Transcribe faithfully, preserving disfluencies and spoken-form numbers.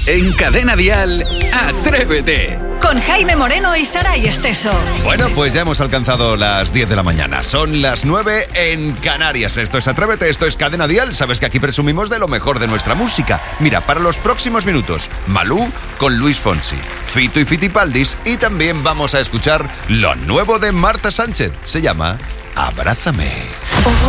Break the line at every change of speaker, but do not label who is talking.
En Cadena Dial, Atrévete.
Con Jaime Moreno y Saray Esteso.
Bueno, pues ya hemos alcanzado las diez de la mañana. Son las nueve en Canarias. Esto es Atrévete, esto es Cadena Dial. Sabes que aquí presumimos de lo mejor de nuestra música. Mira, para los próximos minutos, Malú con Luis Fonsi, Fito y Fitipaldis, y también vamos a escuchar lo nuevo de Marta Sánchez. Se llama Abrázame.